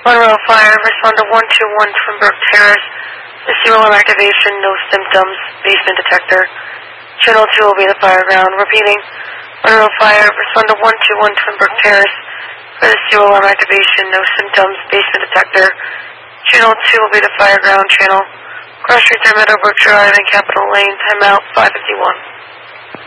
Monroe Fire, respond to 121 Twinbrook Terrace. The serial alarm activation, no symptoms, basement detector. Channel 2 will be the fire ground. Repeating, Monroe Fire, respond to 121 Twinbrook Terrace. For the serial alarm activation, no symptoms, basement detector. Channel 2 will be the fire ground channel. Cross Streets are Meadowbrook Drive and Capitol Lane. Timeout 551.